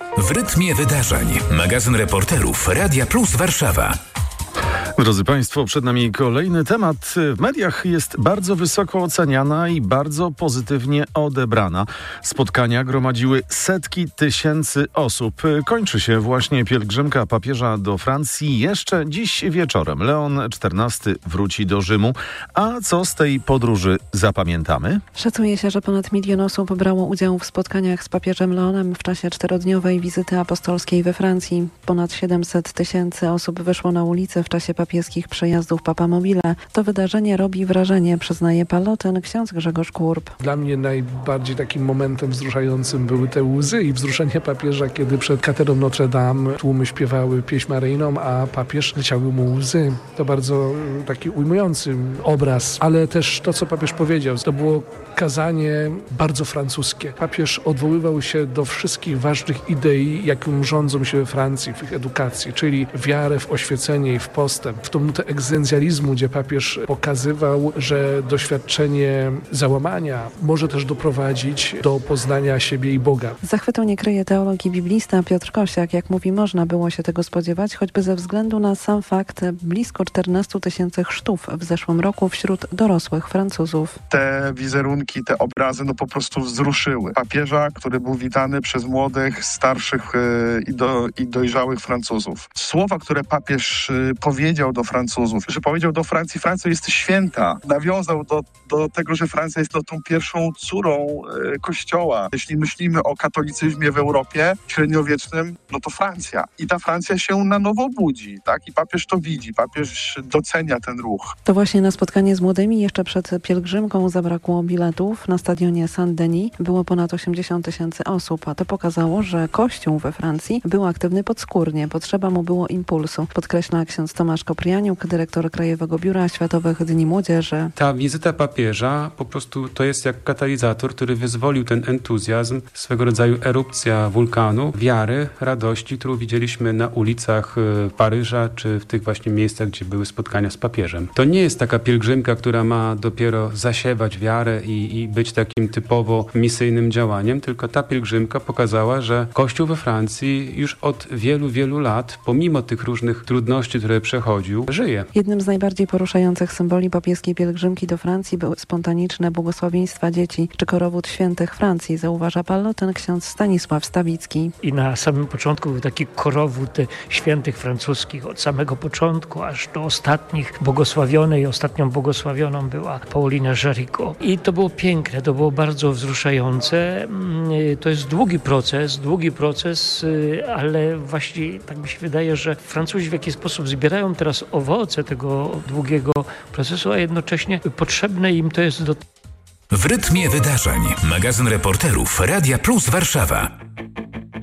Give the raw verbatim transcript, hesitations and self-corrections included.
W rytmie wydarzeń. Magazyn reporterów Radia Plus Warszawa. Drodzy Państwo, przed nami kolejny temat. W mediach jest bardzo wysoko oceniana i bardzo pozytywnie odebrana. Spotkania gromadziły setki tysięcy osób. Kończy się właśnie pielgrzymka papieża do Francji. Jeszcze dziś wieczorem Leon czternasty wróci do Rzymu. A co z tej podróży zapamiętamy? Szacuje się, że ponad milion osób brało udział w spotkaniach z papieżem Leonem w czasie czterodniowej wizyty apostolskiej we Francji. Ponad siedemset tysięcy osób wyszło na ulicę w czasie papieskich przejazdów Papa Mobile. To wydarzenie robi wrażenie, przyznaje Paloten ksiądz Grzegorz Kurb. Dla mnie najbardziej takim momentem wzruszającym były te łzy i wzruszenie papieża, kiedy przed katedrą Notre Dame tłumy śpiewały pieśń maryjną, a papież leciały mu łzy. To bardzo taki ujmujący obraz, ale też to, co papież powiedział, to było kazanie bardzo francuskie. Papież odwoływał się do wszystkich ważnych idei, jakim rządzą się we Francji, w ich edukacji, czyli wiarę w oświecenie i w postęp, w tą nutę egzystencjalizmu, gdzie papież pokazywał, że doświadczenie załamania może też doprowadzić do poznania siebie i Boga. Zachwytu nie kryje teologii biblista Piotr Kosiak. Jak mówi, można było się tego spodziewać, choćby ze względu na sam fakt blisko czternastu tysięcy chrztów w zeszłym roku wśród dorosłych Francuzów. Te wizerunki, te obrazy no po prostu wzruszyły papieża, który był witany przez młodych, starszych yy, i, do, i dojrzałych Francuzów. Słowa, które papież yy, powiedział do Francuzów, że powiedział do Francji: Francja jest święta. Nawiązał do, do tego, że Francja jest no, tą pierwszą córą yy, Kościoła. Jeśli myślimy o katolicyzmie w Europie średniowiecznym, no to Francja. I ta Francja się na nowo budzi, tak? I papież to widzi, papież docenia ten ruch. To właśnie na spotkanie z młodymi jeszcze przed pielgrzymką zabrakło biletów. Na stadionie Saint-Denis było ponad osiemdziesiąt tysięcy osób, a to pokazało, że Kościół we Francji był aktywny podskórnie. Potrzeba mu było impulsu, podkreśla ksiądz Tomasz Koprianiuk, dyrektor Krajowego Biura Światowych Dni Młodzieży. Ta wizyta papieża po prostu to jest jak katalizator, który wyzwolił ten entuzjazm, swego rodzaju erupcja wulkanu, wiary, radości, którą widzieliśmy na ulicach Paryża, czy w tych właśnie miejscach, gdzie były spotkania z papieżem. To nie jest taka pielgrzymka, która ma dopiero zasiewać wiarę i, i być takim typowo misyjnym działaniem, tylko ta pielgrzymka pokazała, że Kościół we Francji już od wielu, wielu lat, pomimo tych różnych trudności, które przechodził, żyje. Jednym z najbardziej poruszających symboli papieskiej pielgrzymki do Francji były spontaniczne błogosławieństwa dzieci czy korowód świętych Francji, zauważa Paloten ksiądz Stanisław Stawicki. I na samym początku był taki korowód świętych francuskich, od samego początku aż do ostatnich. Błogosławionej, ostatnią błogosławioną była Paulina Jaricot. I to było piękne, to było bardzo wzruszające. To jest długi proces, długi proces, ale właśnie tak mi się wydaje, że Francuzi w jakiś sposób zbierają teraz owoce tego długiego procesu, a jednocześnie potrzebne im to jest do... W rytmie wydarzeń. Magazyn reporterów Radia Plus Warszawa.